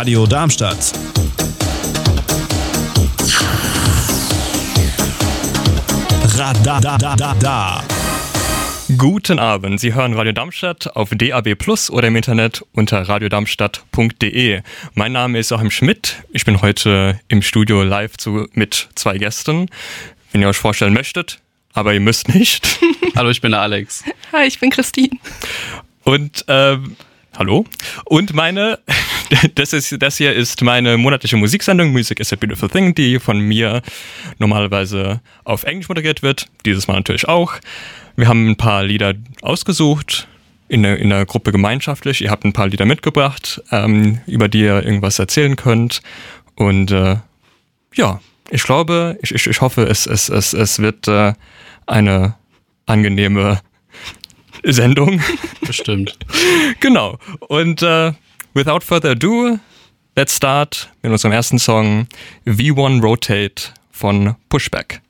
Radio Darmstadt. Radadadada. Guten Abend, Sie hören Radio Darmstadt auf DAB+ oder im Internet unter radiodarmstadt.de. Mein Name ist Joachim Schmidt, ich bin heute im Studio live mit 2 Gästen, wenn ihr euch vorstellen möchtet, aber ihr müsst nicht. Hallo, ich bin der Alex. Hi, ich bin Christine. Und, hallo. Und das hier ist meine monatliche Musiksendung, Music is a Beautiful Thing, die von mir normalerweise auf Englisch moderiert wird, dieses Mal natürlich auch. Wir haben ein paar Lieder ausgesucht, in der Gruppe gemeinschaftlich. Ihr habt ein paar Lieder mitgebracht, über die ihr irgendwas erzählen könnt. Und ja, ich glaube, ich hoffe, es wird eine angenehme Sendung. Bestimmt. Genau. Und without further ado, let's start mit unserem ersten Song V1 Rotate von Pushback.